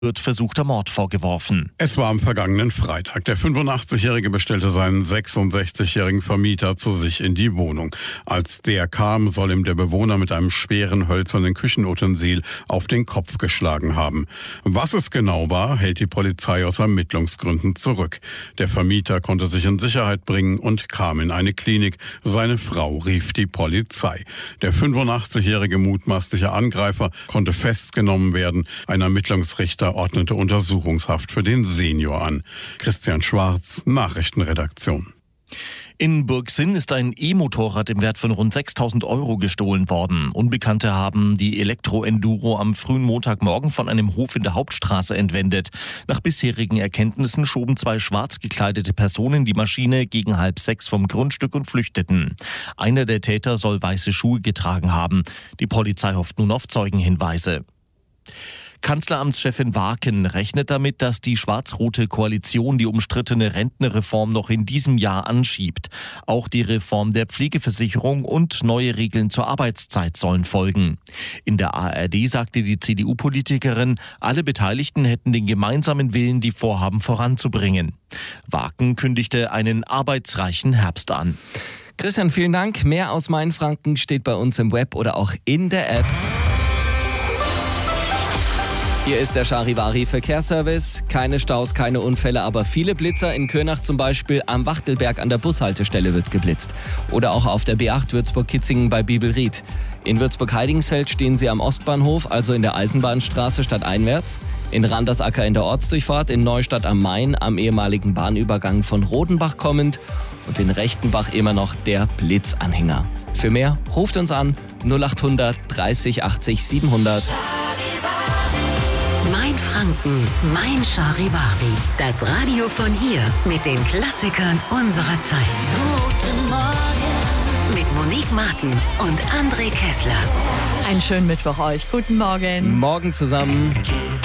wird versuchter Mord vorgeworfen. Es war am vergangenen Freitag. Der 85-Jährige bestellte seinen 66-jährigen Vermieter zu sich in die Wohnung. Als der kam, soll ihm der Bewohner mit einem schweren hölzernen Küchenutensil auf den Kopf geschlagen haben. Was es genau war, hält die Polizei aus Ermittlungsgründen zurück. Der Vermieter konnte sich in Sicherheit bringen und kam in eine Klinik. Seine Frau rief die Polizei. Der 85-jährige mutmaßliche Angreifer konnte festgenommen werden. Ein Ermittlungsrichter ordnete Untersuchungshaft für den Senior an. Christian Schwarz, Nachrichtenredaktion. In Burgsinn ist ein E-Motorrad im Wert von rund 6.000 € gestohlen worden. Unbekannte haben die Elektro-Enduro am frühen Montagmorgen von einem Hof in der Hauptstraße entwendet. Nach bisherigen Erkenntnissen schoben 2 schwarz gekleidete Personen die Maschine gegen 5:30 vom Grundstück und flüchteten. Einer der Täter soll weiße Schuhe getragen haben. Die Polizei hofft nun auf Zeugenhinweise. Kanzleramtschefin Waaken rechnet damit, dass die schwarz-rote Koalition die umstrittene Rentenreform noch in diesem Jahr anschiebt. Auch die Reform der Pflegeversicherung und neue Regeln zur Arbeitszeit sollen folgen. In der ARD sagte die CDU-Politikerin, alle Beteiligten hätten den gemeinsamen Willen, die Vorhaben voranzubringen. Waaken kündigte einen arbeitsreichen Herbst an. Christian, vielen Dank. Mehr aus Mainfranken steht bei uns im Web oder auch in der App. Hier ist der Charivari Verkehrsservice. Keine Staus, keine Unfälle, aber viele Blitzer. In Kürnach zum Beispiel am Wachtelberg an der Bushaltestelle wird geblitzt. Oder auch auf der B8 Würzburg-Kitzingen bei Bibelried. In Würzburg-Heidingsfeld stehen Sie am Ostbahnhof, also in der Eisenbahnstraße stadteinwärts. In Randersacker in der Ortsdurchfahrt, in Neustadt am Main am ehemaligen Bahnübergang von Rodenbach kommend. Und in Rechtenbach immer noch der Blitzanhänger. Für mehr ruft uns an 0800 30 80 700. Mainfranken, mein Charivari. Das Radio von hier mit den Klassikern unserer Zeit. Guten Morgen. Mit Monique Martin und André Kessler. Einen schönen Mittwoch euch. Guten Morgen. Morgen zusammen.